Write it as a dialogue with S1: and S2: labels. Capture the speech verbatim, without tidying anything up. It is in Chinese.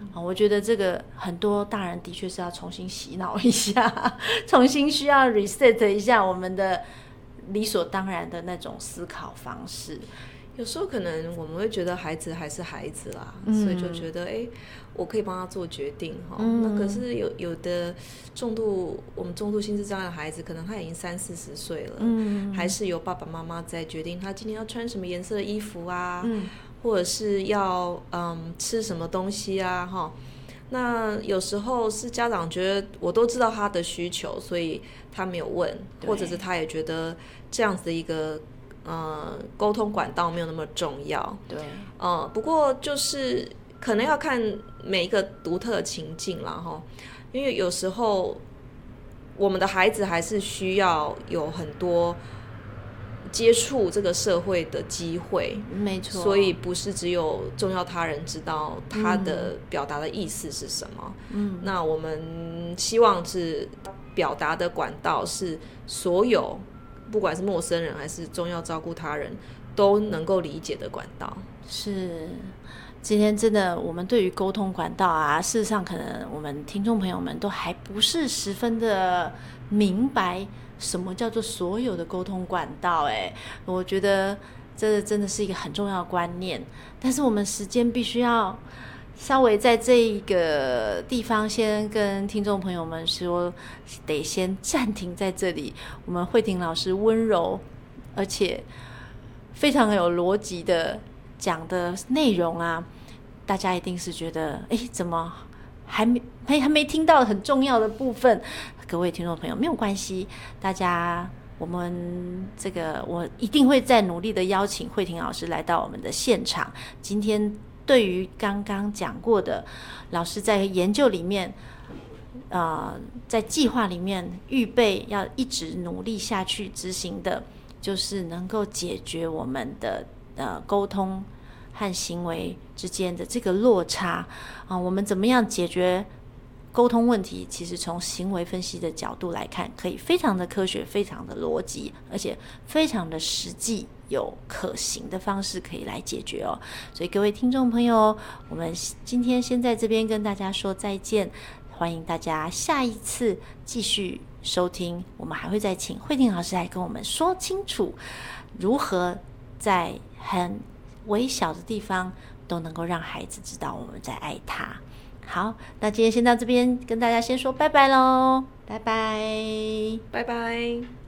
S1: 啊，我觉得这个很多大人的确是要重新洗脑一下，重新需要 reset 一下我们的理所当然的那种思考方式。
S2: 有时候可能我们会觉得孩子还是孩子啦，
S1: 嗯、
S2: 所以就觉得哎、欸，我可以帮他做决定哈、
S1: 嗯。
S2: 那可是有有的重度我们重度心智障碍的孩子，可能他已经三四十岁了，嗯，还是由爸爸妈妈在决定他今天要穿什么颜色的衣服啊，嗯，或者是要嗯吃什么东西啊哈。那有时候是家长觉得我都知道他的需求，所以他没有问，或者是他也觉得这样子的一个。呃，沟通管道没有那么重要，
S1: 对，
S2: 呃，不过就是可能要看每一个独特的情境啦齁，因为有时候我们的孩子还是需要有很多接触这个社会的机会，
S1: 没错，
S2: 所以不是只有重要他人知道他的表达的意思是什么，嗯，那我们希望是表达的管道是所有。不管是陌生人还是重要照顾他人都能够理解的管道。
S1: 是，今天真的我们对于沟通管道啊，事实上可能我们听众朋友们都还不是十分的明白什么叫做所有的沟通管道。哎，我觉得这真的是一个很重要的观念，但是我们时间必须要稍微在这一个地方先跟听众朋友们说，得先暂停在这里。我们慧婷老师温柔而且非常有逻辑的讲的内容啊，大家一定是觉得哎，怎么还没还还没听到很重要的部分？各位听众朋友，没有关系，大家我们这个我一定会再努力的邀请慧婷老师来到我们的现场。今天对于刚刚讲过的，老师在研究里面，呃，在计划里面预备要一直努力下去执行的，就是能够解决我们的呃沟通和行为之间的这个落差啊、呃。我们怎么样解决沟通问题？其实从行为分析的角度来看，可以非常的科学，非常的逻辑，而且非常的实际。有可行的方式可以来解决哦，所以各位听众朋友，我们今天先在这边跟大家说再见，欢迎大家下一次继续收听，我们还会再请慧婷老师来跟我们说清楚，如何在很微小的地方都能够让孩子知道我们在爱他。好，那今天先到这边跟大家先说拜拜咯，拜拜，
S2: 拜拜。